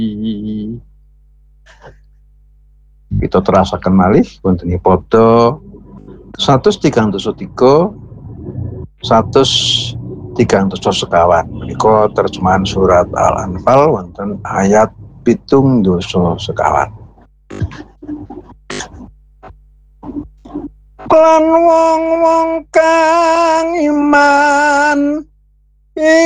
Kita terasakan malih wonten pada 133 132 menika terjemahan surat Al-Anfal wonten ayat 7 lan wong-wong kang iman